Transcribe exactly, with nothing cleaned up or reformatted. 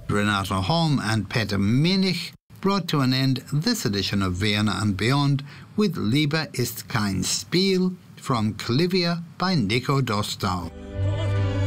Renato Holm and Peter Menich brought to an end this edition of Vienna and Beyond with Lieber ist kein Spiel from Clivia by Nico Dostal.